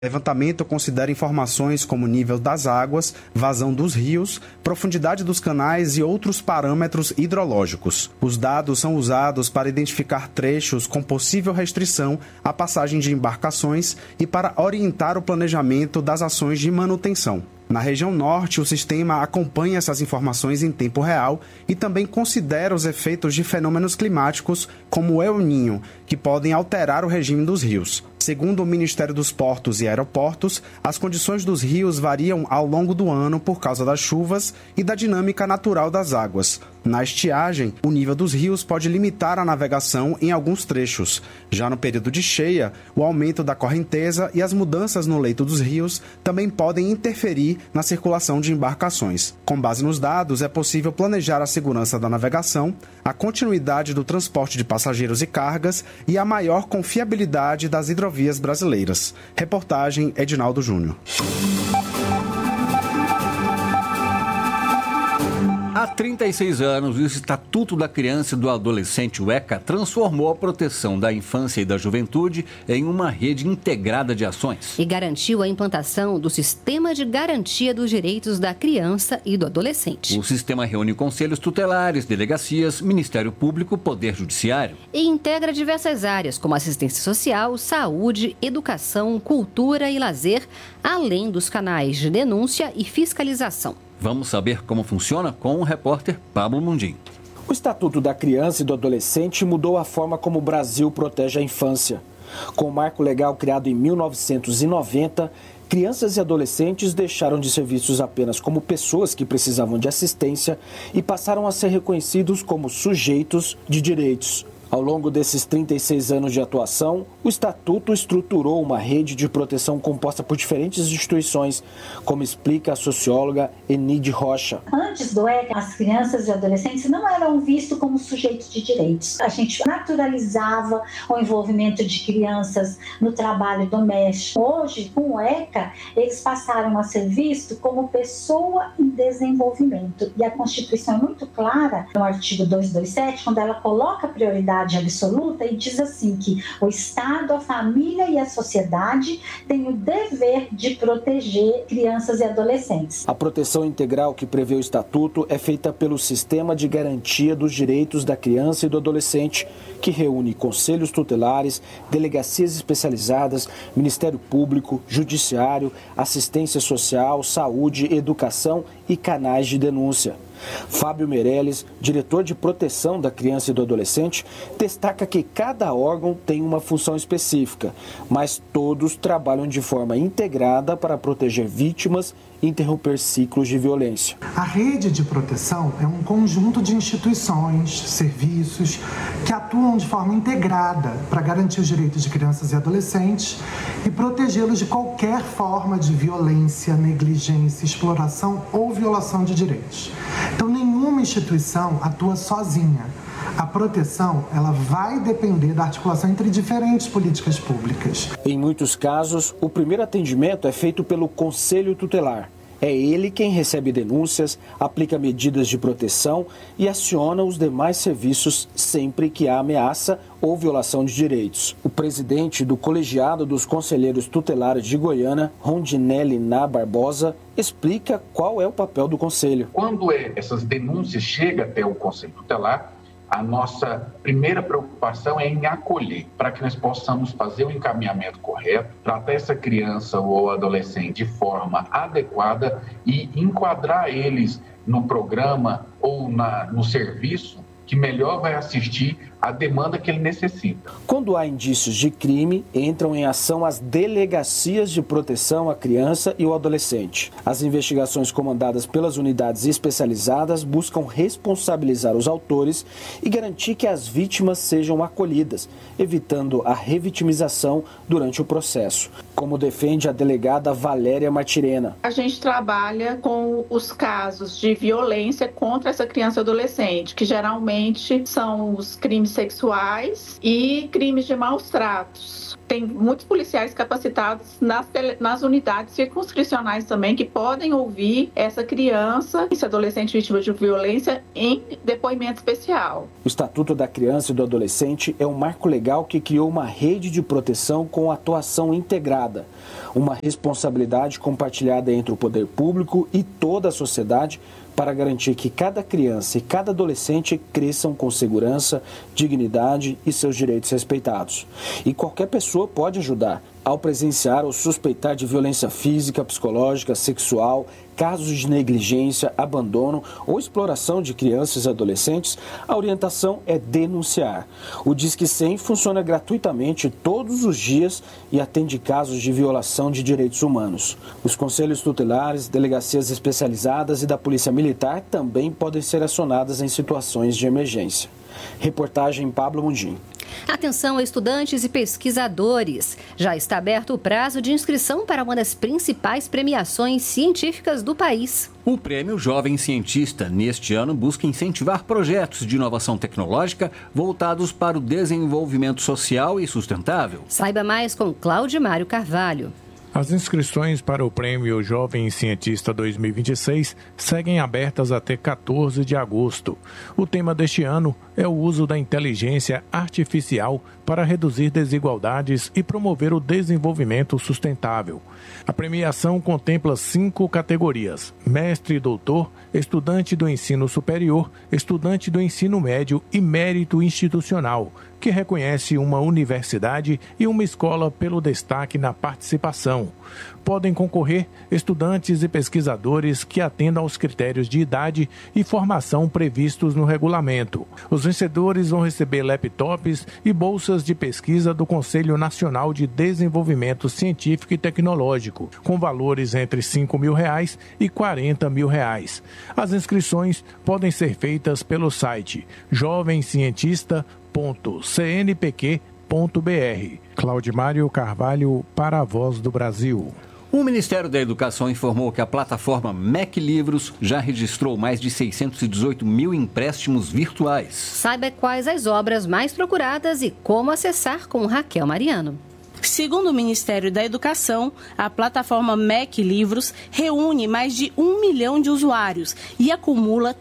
O levantamento considera informações como nível das águas, vazão dos rios, profundidade dos canais e outros parâmetros hidrológicos. Os dados são usados para identificar trechos com possível restrição à passagem de embarcações e para orientar o planejamento das ações de manutenção. Na região norte, o sistema acompanha essas informações em tempo real e também considera os efeitos de fenômenos climáticos como o El Niño, que podem alterar o regime dos rios. Segundo o Ministério dos Portos e Aeroportos, as condições dos rios variam ao longo do ano por causa das chuvas e da dinâmica natural das águas. Na estiagem, o nível dos rios pode limitar a navegação em alguns trechos. Já no período de cheia, o aumento da correnteza e as mudanças no leito dos rios também podem interferir na circulação de embarcações. Com base nos dados, é possível planejar a segurança da navegação, a continuidade do transporte de passageiros e cargas e a maior confiabilidade das hidrovias brasileiras. Reportagem Edinaldo Júnior. Há 36 anos, o Estatuto da Criança e do Adolescente, o ECA, transformou a proteção da infância e da juventude em uma rede integrada de ações. E garantiu a implantação do Sistema de Garantia dos Direitos da Criança e do Adolescente. O sistema reúne conselhos tutelares, delegacias, Ministério Público, Poder Judiciário. E integra diversas áreas, como assistência social, saúde, educação, cultura e lazer, além dos canais de denúncia e fiscalização. Vamos saber como funciona com o repórter Pablo Mundim. O Estatuto da Criança e do Adolescente mudou a forma como o Brasil protege a infância. Com o marco legal criado em 1990, crianças e adolescentes deixaram de ser vistos apenas como pessoas que precisavam de assistência e passaram a ser reconhecidos como sujeitos de direitos. Ao longo desses 36 anos de atuação, o Estatuto estruturou uma rede de proteção composta por diferentes instituições, como explica a socióloga Enide Rocha. Antes do ECA, as crianças e adolescentes não eram vistos como sujeitos de direitos. A gente naturalizava o envolvimento de crianças no trabalho doméstico. Hoje, com o ECA, eles passaram a ser vistos como pessoa em desenvolvimento. E a Constituição é muito clara, no artigo 227, quando ela coloca a prioridade absoluta e diz assim que o Estado, a família e a sociedade têm o dever de proteger crianças e adolescentes. A proteção integral que prevê o Estatuto é feita pelo Sistema de Garantia dos Direitos da Criança e do Adolescente, que reúne conselhos tutelares, delegacias especializadas, Ministério Público, Judiciário, assistência social, saúde, educação e canais de denúncia. Fábio Meirelles, diretor de proteção da criança e do adolescente, destaca que cada órgão tem uma função específica, mas todos trabalham de forma integrada para proteger vítimas e interromper ciclos de violência. A rede de proteção é um conjunto de instituições, serviços que atuam de forma integrada para garantir os direitos de crianças e adolescentes e protegê-los de qualquer forma de violência, negligência, exploração ou violação de direitos. Então, nenhuma instituição atua sozinha. A proteção, ela vai depender da articulação entre diferentes políticas públicas. Em muitos casos, o primeiro atendimento é feito pelo Conselho Tutelar. É ele quem recebe denúncias, aplica medidas de proteção e aciona os demais serviços sempre que há ameaça ou violação de direitos. O presidente do Colegiado dos Conselheiros Tutelares de Goiânia, Rondinelli Ná Barbosa, explica qual é o papel do Conselho. Quando essas denúncias chegam até o Conselho Tutelar, a nossa primeira preocupação é em acolher, para que nós possamos fazer o encaminhamento correto, tratar essa criança ou adolescente de forma adequada e enquadrar eles no programa ou no serviço que melhor vai assistir à demanda que ele necessita. Quando há indícios de crime, entram em ação as delegacias de proteção à criança e ao adolescente. As investigações comandadas pelas unidades especializadas buscam responsabilizar os autores e garantir que as vítimas sejam acolhidas, evitando a revitimização durante o processo, como defende a delegada Valéria Martirena. A gente trabalha com os casos de violência contra essa criança e adolescente, que geralmente são os crimes crimes sexuais e crimes de maus tratos. Tem muitos policiais capacitados nas unidades circunscricionais também que podem ouvir essa criança, esse adolescente vítima de violência em depoimento especial. O Estatuto da Criança e do Adolescente é um marco legal que criou uma rede de proteção com atuação integrada, uma responsabilidade compartilhada entre o poder público e toda a sociedade para garantir que cada criança e cada adolescente cresçam com segurança, dignidade e seus direitos respeitados. E qualquer pessoa pode ajudar. Ao presenciar ou suspeitar de violência física, psicológica, sexual, casos de negligência, abandono ou exploração de crianças e adolescentes, a orientação é denunciar. O Disque 100 funciona gratuitamente todos os dias e atende casos de violação de direitos humanos. Os conselhos tutelares, delegacias especializadas e da Polícia Militar também podem ser acionadas em situações de emergência. Reportagem Pablo Mundim. Atenção, estudantes e pesquisadores! Já está aberto o prazo de inscrição para uma das principais premiações científicas do país. O Prêmio Jovem Cientista, neste ano, busca incentivar projetos de inovação tecnológica voltados para o desenvolvimento social e sustentável. Saiba mais com Claudimário Carvalho. As inscrições para o Prêmio Jovem Cientista 2026 seguem abertas até 14 de agosto. O tema deste ano é o uso da inteligência artificial para reduzir desigualdades e promover o desenvolvimento sustentável. A premiação contempla 5 categorias: mestre e doutor, estudante do ensino superior, estudante do ensino médio e mérito institucional, que reconhece uma universidade e uma escola pelo destaque na participação. Podem concorrer estudantes e pesquisadores que atendam aos critérios de idade e formação previstos no regulamento. Os vencedores vão receber laptops e bolsas de pesquisa do Conselho Nacional de Desenvolvimento Científico e Tecnológico, com valores entre R$ 5.000 e R$ 40.000. As inscrições podem ser feitas pelo site jovemcientista.cnpq.br. Claudimário Carvalho para a Voz do Brasil. O Ministério da Educação informou que a plataforma MEC Livros já registrou mais de 618 mil empréstimos virtuais. Saiba quais as obras mais procuradas e como acessar com Raquel Mariano. Segundo o Ministério da Educação, a plataforma MEC Livros reúne mais de 1 milhão de usuários e acumula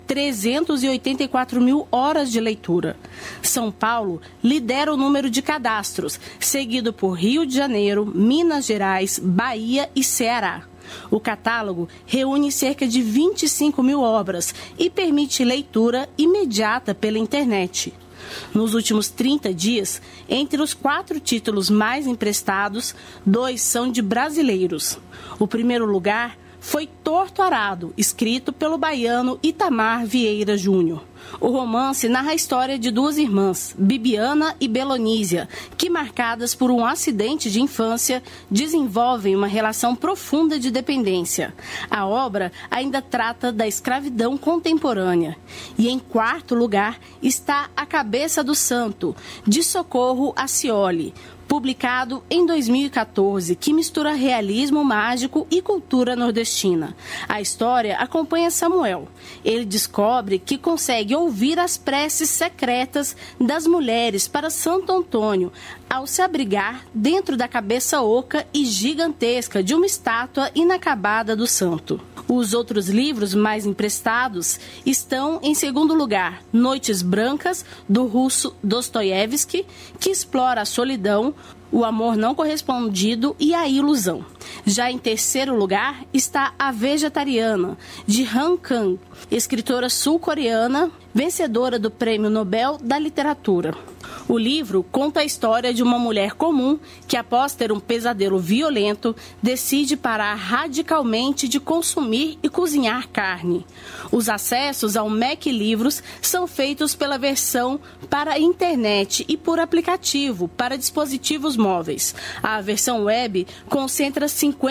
384 mil horas de leitura. São Paulo lidera o número de cadastros, seguido por Rio de Janeiro, Minas Gerais, Bahia e Ceará. O catálogo reúne cerca de 25 mil obras e permite leitura imediata pela internet. Nos últimos 30 dias, entre os 4 títulos mais emprestados, 2 são de brasileiros. O primeiro lugar foi Torto Arado, escrito pelo baiano Itamar Vieira Júnior. O romance narra a história de 2 irmãs, Bibiana e Belonísia, que, marcadas por um acidente de infância, desenvolvem uma relação profunda de dependência. A obra ainda trata da escravidão contemporânea. E em 4º lugar está A Cabeça do Santo, de Socorro Acioli, publicado em 2014, que mistura realismo mágico e cultura nordestina. A história acompanha Samuel. Ele descobre que consegue ouvir as preces secretas das mulheres para Santo Antônio, ao se abrigar dentro da cabeça oca e gigantesca de uma estátua inacabada do santo. Os outros livros mais emprestados estão, em segundo lugar, Noites Brancas, do russo Dostoiévski, que explora a solidão, o amor não correspondido e a ilusão. Já em terceiro lugar está A Vegetariana, de Han Kang, escritora sul-coreana, vencedora do Prêmio Nobel da Literatura. O livro conta a história de uma mulher comum que, após ter um pesadelo violento, decide parar radicalmente de consumir e cozinhar carne. Os acessos ao MEC Livros são feitos pela versão para a internet e por aplicativo para dispositivos móveis. A versão web concentra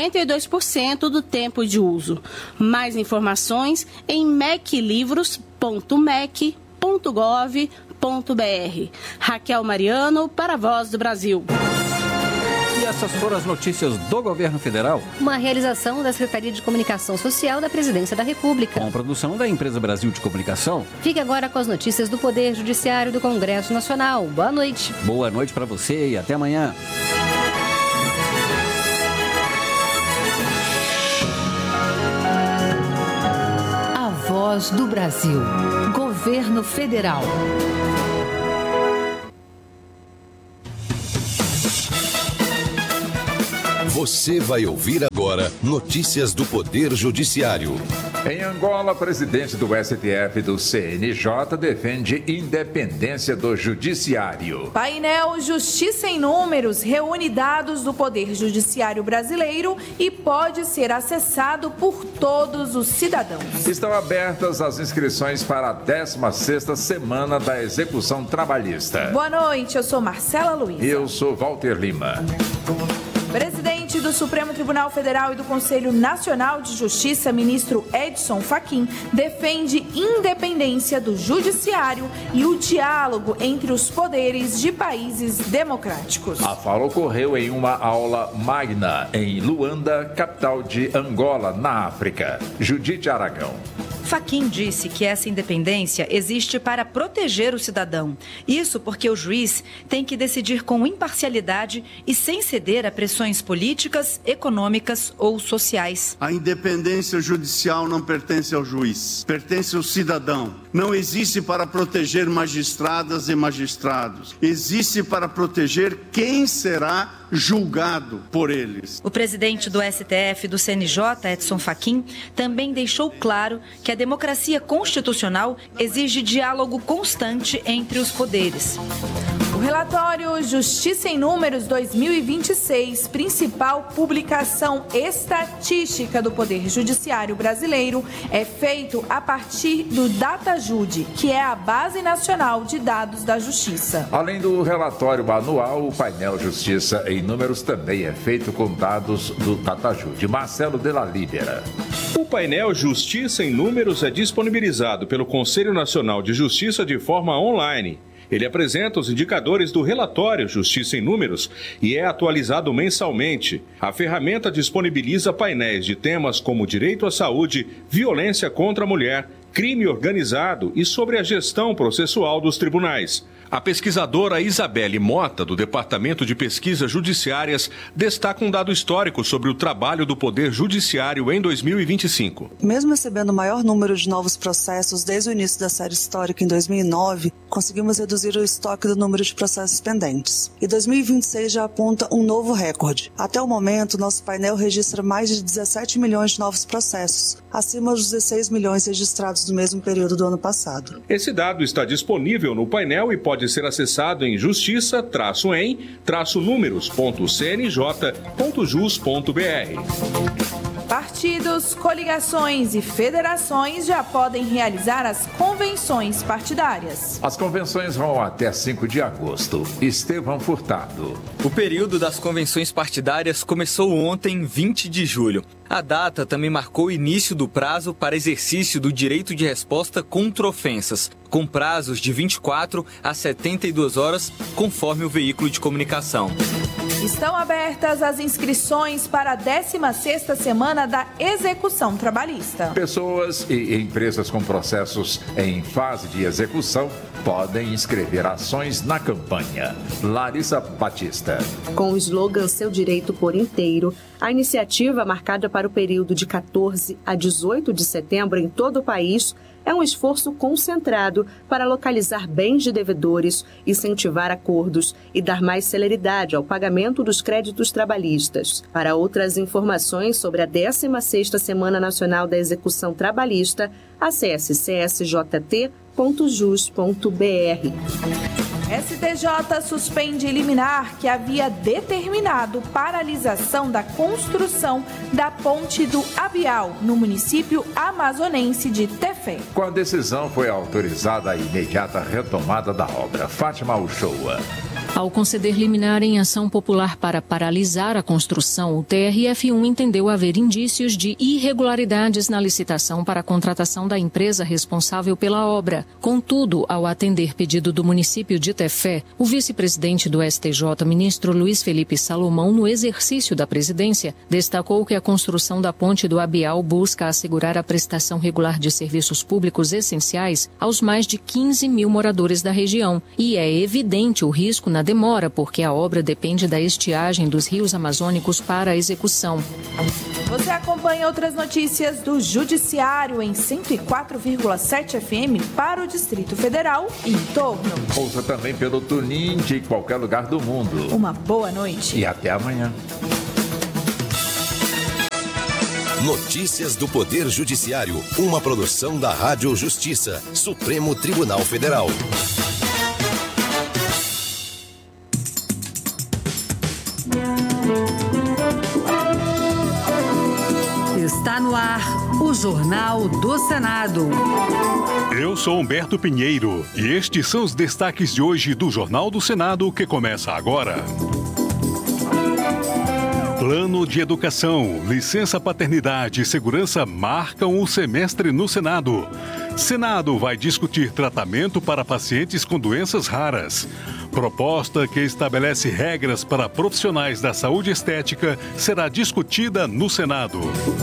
52% do tempo de uso. Mais informações em meclivros.mec.gov.br. Raquel Mariano para a Voz do Brasil. E essas foram as notícias do governo federal. Uma realização da Secretaria de Comunicação Social da Presidência da República. Com produção da Empresa Brasil de Comunicação. Fique agora com as notícias do Poder Judiciário do Congresso Nacional. Boa noite. Boa noite para você e até amanhã. A Voz do Brasil. Governo Federal. Você vai ouvir agora notícias do Poder Judiciário. Em Angola, presidente do STF e do CNJ defende independência do judiciário. Painel Justiça em Números reúne dados do Poder Judiciário brasileiro e pode ser acessado por todos os cidadãos. Estão abertas as inscrições para a 16ª Semana da Execução Trabalhista. Boa noite, eu sou Marcela Luiz. Eu sou Walter Lima. Presidente do Supremo Tribunal Federal e do Conselho Nacional de Justiça, ministro Edson Fachin, defende independência do judiciário e o diálogo entre os poderes de países democráticos. A fala ocorreu em uma aula magna em Luanda, capital de Angola, na África. Judite Aragão. Fachin disse que essa independência existe para proteger o cidadão. Isso porque o juiz tem que decidir com imparcialidade e sem ceder a pressões políticas, econômicas ou sociais. A independência judicial não pertence ao juiz, pertence ao cidadão. Não existe para proteger magistradas e magistrados. Existe para proteger quem será julgado por eles. O presidente do STF e do CNJ, Edson Fachin, também deixou claro que a democracia constitucional exige diálogo constante entre os poderes. O relatório Justiça em Números 2026, principal publicação estatística do Poder Judiciário brasileiro, é feito a partir do DataJude, que é a Base Nacional de Dados da Justiça. Além do relatório anual, o painel Justiça em Números também é feito com dados do DataJude. Marcelo de la Libera. O painel Justiça em Números é disponibilizado pelo Conselho Nacional de Justiça de forma online. Ele apresenta os indicadores do relatório Justiça em Números e é atualizado mensalmente. A ferramenta disponibiliza painéis de temas como direito à saúde, violência contra a mulher, crime organizado e sobre a gestão processual dos tribunais. A pesquisadora Isabelle Mota, do Departamento de Pesquisas Judiciárias, destaca um dado histórico sobre o trabalho do Poder Judiciário em 2025. Mesmo recebendo o maior número de novos processos desde o início da série histórica em 2009, conseguimos reduzir o estoque do número de processos pendentes. E 2026 já aponta um novo recorde. Até o momento, nosso painel registra mais de 17 milhões de novos processos, acima dos 16 milhões registrados no mesmo período do ano passado. Esse dado está disponível no painel e pode ser acessado em justiça-em-números.cnj.jus.br. Partidos, coligações e federações já podem realizar as convenções partidárias. As convenções vão até 5 de agosto. Estevão Furtado. O período das convenções partidárias começou ontem, 20 de julho. A data também marcou o início do prazo para exercício do direito de resposta contra ofensas, com prazos de 24 a 72 horas, conforme o veículo de comunicação. Estão abertas as inscrições para a 16ª Semana da Execução Trabalhista. Pessoas e empresas com processos em fase de execução podem inscrever ações na campanha. Larissa Batista. Com o slogan Seu Direito por Inteiro, a iniciativa, marcada para o período de 14 a 18 de setembro em todo o país, é um esforço concentrado para localizar bens de devedores, incentivar acordos e dar mais celeridade ao pagamento dos créditos trabalhistas. Para outras informações sobre a 16ª Semana Nacional da Execução Trabalhista, acesse csjt.jus.br. STJ suspende liminar que havia determinado paralisação da construção da ponte do Abial, no município amazonense de Tefé. Com a decisão foi autorizada a imediata retomada da obra. Fátima Uchoa. Ao conceder liminar em ação popular para paralisar a construção, o TRF1 entendeu haver indícios de irregularidades na licitação para a contratação da empresa responsável pela obra. Contudo, ao atender pedido do município de Tefé, o vice-presidente do STJ, ministro Luiz Felipe Salomão, no exercício da presidência, destacou que a construção da ponte do Abial busca assegurar a prestação regular de serviços públicos essenciais aos mais de 15 mil moradores da região. E é evidente o risco na demora, porque a obra depende da estiagem dos rios amazônicos para a execução. Você acompanha outras notícias do Judiciário em 104,7 FM para o Distrito Federal e em torno. Ouça também pelo TuneIn de qualquer lugar do mundo. Uma boa noite. E até amanhã. Notícias do Poder Judiciário, uma produção da Rádio Justiça, Supremo Tribunal Federal. Está no ar o Jornal do Senado. Eu sou Humberto Pinheiro e estes são os destaques de hoje do Jornal do Senado que começa agora. Plano de Educação, Licença Paternidade e Segurança marcam o semestre no Senado. Senado vai discutir tratamento para pacientes com doenças raras. Proposta que estabelece regras para profissionais da saúde estética será discutida no Senado.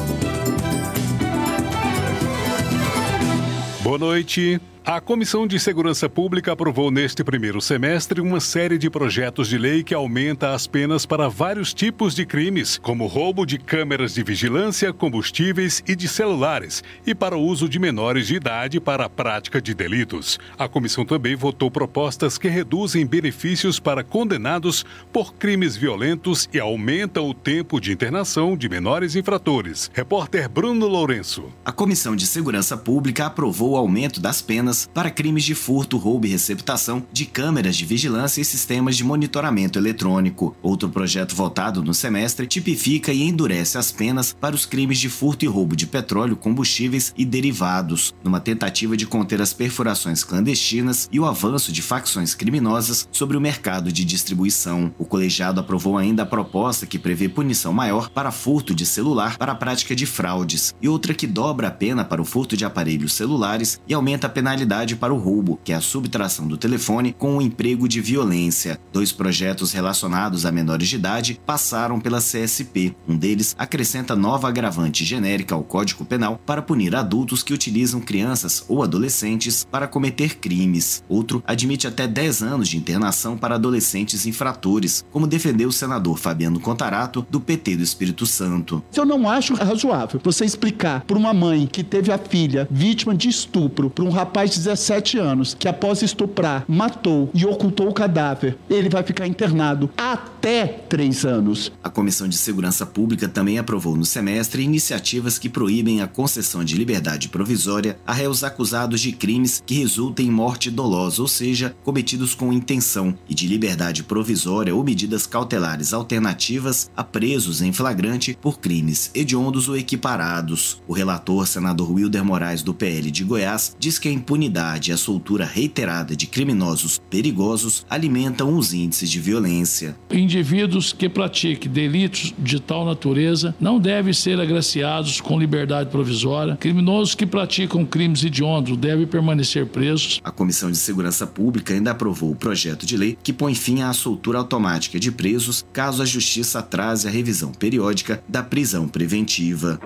Boa noite. A Comissão de Segurança Pública aprovou neste primeiro semestre uma série de projetos de lei que aumenta as penas para vários tipos de crimes, como roubo de câmeras de vigilância, combustíveis e de celulares, e para o uso de menores de idade para a prática de delitos. A comissão também votou propostas que reduzem benefícios para condenados por crimes violentos e aumentam o tempo de internação de menores infratores. Repórter Bruno Lourenço. A Comissão de Segurança Pública aprovou o aumento das penas para crimes de furto, roubo e receptação de câmeras de vigilância e sistemas de monitoramento eletrônico. Outro projeto votado no semestre tipifica e endurece as penas para os crimes de furto e roubo de petróleo, combustíveis e derivados, numa tentativa de conter as perfurações clandestinas e o avanço de facções criminosas sobre o mercado de distribuição. O colegiado aprovou ainda a proposta que prevê punição maior para furto de celular para a prática de fraudes e outra que dobra a pena para o furto de aparelhos celulares e aumenta a penalidade para o roubo, que é a subtração do telefone com o emprego de violência. 2 projetos relacionados a menores de idade passaram pela CSP. Um deles acrescenta nova agravante genérica ao Código Penal para punir adultos que utilizam crianças ou adolescentes para cometer crimes. Outro admite até 10 anos de internação para adolescentes infratores, como defendeu o senador Fabiano Contarato, do PT do Espírito Santo. Eu não acho razoável você explicar para uma mãe que teve a filha vítima de estupro, para um rapaz de 17 anos, que após estuprar, matou e ocultou o cadáver, ele vai ficar internado até 3 anos. A Comissão de Segurança Pública também aprovou no semestre iniciativas que proíbem a concessão de liberdade provisória a réus acusados de crimes que resultem em morte dolosa, ou seja, cometidos com intenção, e de liberdade provisória ou medidas cautelares alternativas a presos em flagrante por crimes hediondos ou equiparados. O relator, senador Wilder Moraes, do PL de Goiás, diz que a impunidade e a soltura reiterada de criminosos perigosos alimentam os índices de violência. Indivíduos que pratiquem delitos de tal natureza não devem ser agraciados com liberdade provisória. Criminosos que praticam crimes hediondos devem permanecer presos. A Comissão de Segurança Pública ainda aprovou o projeto de lei que põe fim à soltura automática de presos caso a Justiça atrase a revisão periódica da prisão preventiva.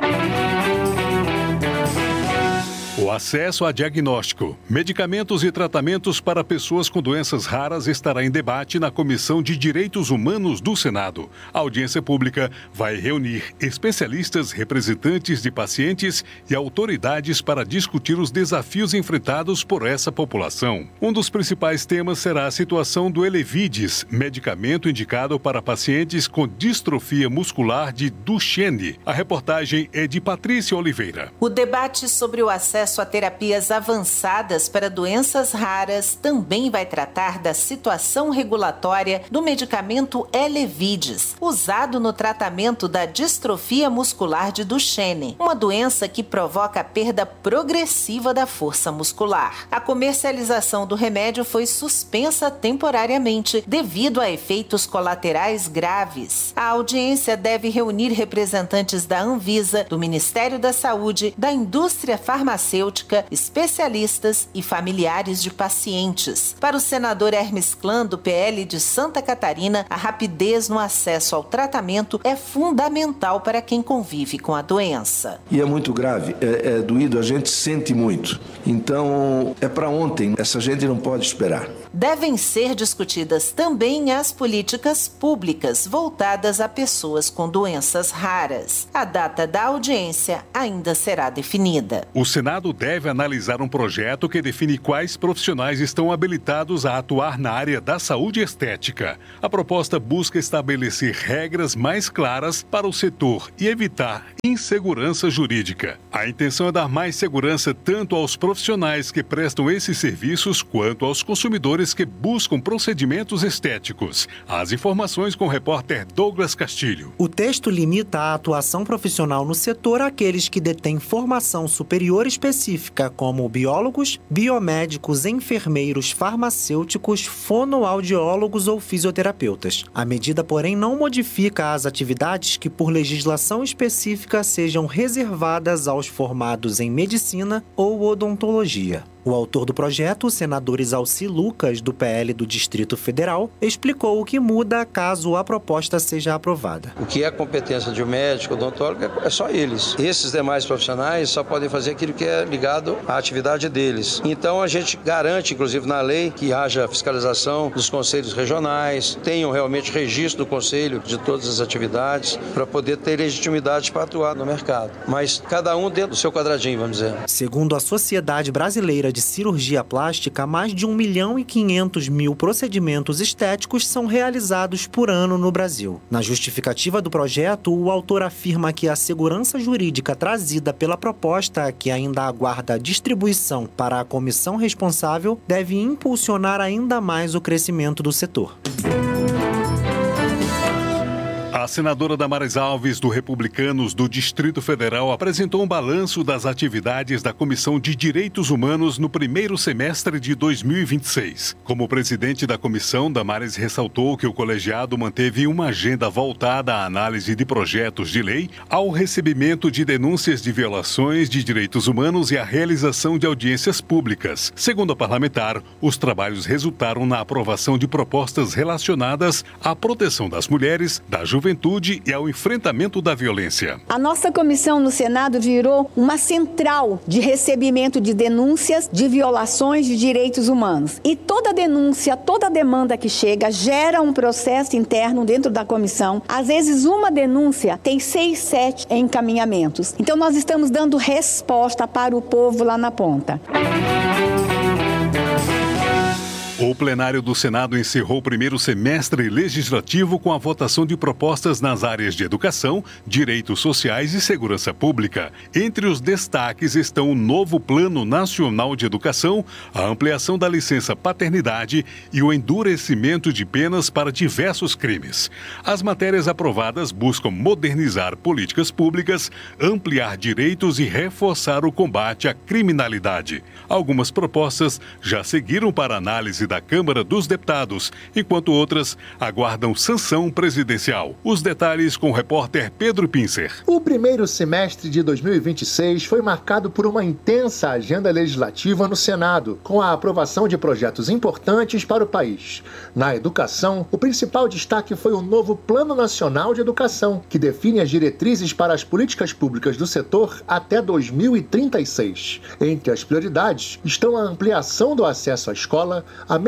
O acesso a diagnóstico, medicamentos e tratamentos para pessoas com doenças raras estará em debate na Comissão de Direitos Humanos do Senado. A audiência pública vai reunir especialistas, representantes de pacientes e autoridades para discutir os desafios enfrentados por essa população. Um dos principais temas será a situação do Elevidys, medicamento indicado para pacientes com distrofia muscular de Duchenne. A reportagem é de Patrícia Oliveira. O debate sobre o acesso acesso a terapias avançadas para doenças raras também vai tratar da situação regulatória do medicamento Elevidys, usado no tratamento da distrofia muscular de Duchenne, uma doença que provoca a perda progressiva da força muscular. A comercialização do remédio foi suspensa temporariamente devido a efeitos colaterais graves. A audiência deve reunir representantes da Anvisa, do Ministério da Saúde, da indústria farmacêutica, especialistas e familiares de pacientes. Para o senador Hermes Klan, do PL de Santa Catarina, a rapidez no acesso ao tratamento é fundamental para quem convive com a doença. E é muito grave, é doído, a gente sente muito. Então, é para ontem, essa gente não pode esperar. Devem ser discutidas também as políticas públicas voltadas a pessoas com doenças raras. A data da audiência ainda será definida. O Senado deve analisar um projeto que define quais profissionais estão habilitados a atuar na área da saúde estética. A proposta busca estabelecer regras mais claras para o setor e evitar insegurança jurídica. A intenção é dar mais segurança tanto aos profissionais que prestam esses serviços quanto aos consumidores que buscam procedimentos estéticos. As informações com o repórter Douglas Castilho. O texto limita a atuação profissional no setor àqueles que detêm formação superior específica, como biólogos, biomédicos, enfermeiros, farmacêuticos, fonoaudiólogos ou fisioterapeutas. A medida, porém, não modifica as atividades que, por legislação específica, sejam reservadas aos formados em medicina ou odontologia. O autor do projeto, o senador Isalci Lucas, do PL do Distrito Federal, explicou o que muda caso a proposta seja aprovada. O que é a competência de um médico, odontólogo, é só eles. Esses demais profissionais só podem fazer aquilo que é ligado à atividade deles. Então a gente garante, inclusive na lei, que haja fiscalização dos conselhos regionais, tenham realmente registro do conselho de todas as atividades, para poder ter legitimidade para atuar no mercado. Mas cada um dentro do seu quadradinho, vamos dizer. Segundo a Sociedade Brasileira de Cirurgia Plástica, mais de 1.500.000 procedimentos estéticos são realizados por ano no Brasil. Na justificativa do projeto, o autor afirma que a segurança jurídica trazida pela proposta, que ainda aguarda distribuição para a comissão responsável, deve impulsionar ainda mais o crescimento do setor. A senadora Damares Alves, do Republicanos do Distrito Federal, apresentou um balanço das atividades da Comissão de Direitos Humanos no primeiro semestre de 2026. Como presidente da comissão, Damares ressaltou que o colegiado manteve uma agenda voltada à análise de projetos de lei, ao recebimento de denúncias de violações de direitos humanos e à realização de audiências públicas. Segundo a parlamentar, os trabalhos resultaram na aprovação de propostas relacionadas à proteção das mulheres, da juventude e ao enfrentamento da violência. A nossa comissão no Senado virou uma central de recebimento de denúncias de violações de direitos humanos. E toda denúncia, toda demanda que chega gera um processo interno dentro da comissão. Às vezes uma denúncia tem 6, 7 encaminhamentos. Então nós estamos dando resposta para o povo lá na ponta. O plenário do Senado encerrou o primeiro semestre legislativo com a votação de propostas nas áreas de educação, direitos sociais e segurança pública. Entre os destaques estão o novo Plano Nacional de Educação, a ampliação da licença paternidade e o endurecimento de penas para diversos crimes. As matérias aprovadas buscam modernizar políticas públicas, ampliar direitos e reforçar o combate à criminalidade. Algumas propostas já seguiram para análise da Câmara dos Deputados, enquanto outras aguardam sanção presidencial. Os detalhes com o repórter Pedro Pincer. O primeiro semestre de 2026 foi marcado por uma intensa agenda legislativa no Senado, com a aprovação de projetos importantes para o país. Na educação, o principal destaque foi o novo Plano Nacional de Educação, que define as diretrizes para as políticas públicas do setor até 2036. Entre as prioridades estão a ampliação do acesso à escola, a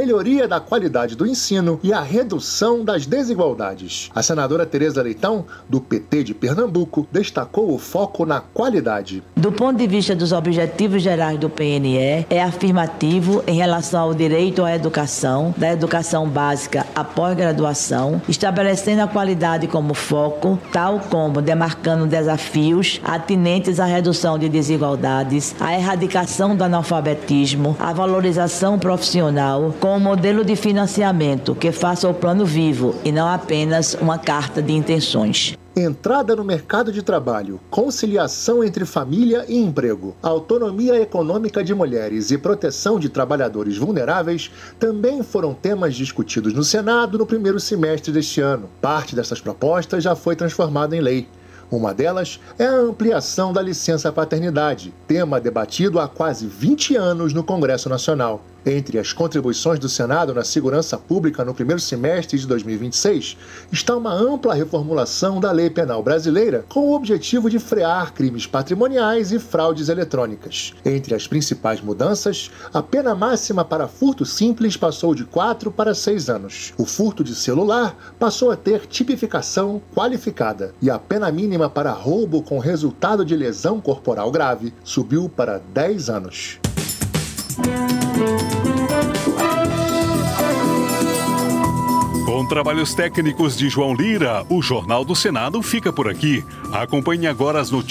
melhoria da qualidade do ensino e a redução das desigualdades. A senadora Tereza Leitão, do PT de Pernambuco, destacou o foco na qualidade. Do ponto de vista dos objetivos gerais do PNE, é afirmativo em relação ao direito à educação, da educação básica à pós-graduação, estabelecendo a qualidade como foco, tal como demarcando desafios atinentes à redução de desigualdades, à erradicação do analfabetismo, à valorização profissional, com um modelo de financiamento que faça o plano vivo e não apenas uma carta de intenções. Entrada no mercado de trabalho, conciliação entre família e emprego, autonomia econômica de mulheres e proteção de trabalhadores vulneráveis também foram temas discutidos no Senado no primeiro semestre deste ano. Parte dessas propostas já foi transformada em lei. Uma delas é a ampliação da licença paternidade, tema debatido há quase 20 anos no Congresso Nacional. Entre as contribuições do Senado na segurança pública no primeiro semestre de 2026, está uma ampla reformulação da Lei Penal Brasileira com o objetivo de frear crimes patrimoniais e fraudes eletrônicas. Entre as principais mudanças, a pena máxima para furto simples passou de 4 para 6 anos. O furto de celular passou a ter tipificação qualificada e a pena mínima para roubo com resultado de lesão corporal grave subiu para 10 anos. Com trabalhos técnicos de João Lira, o Jornal do Senado fica por aqui. Acompanhe agora as notícias